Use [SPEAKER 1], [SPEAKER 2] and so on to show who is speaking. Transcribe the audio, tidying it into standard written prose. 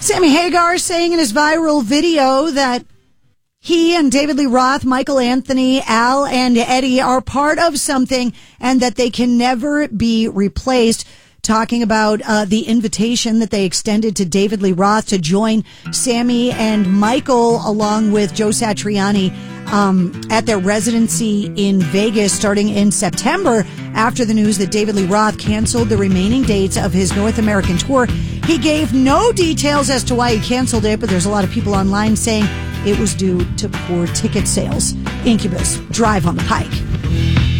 [SPEAKER 1] Sammy Hagar saying in his viral video that he and David Lee Roth, Michael Anthony, Al, and Eddie are part of something and that they can never be replaced. Talking about the invitation that they extended to David Lee Roth to join Sammy and Michael along with Joe Satriani at their residency in Vegas starting in September after the news that David Lee Roth canceled the remaining dates of his North American tour. He gave no details as to why he canceled it, but there's a lot of people online saying it was due to poor ticket sales. Incubus, Drive on the Pike.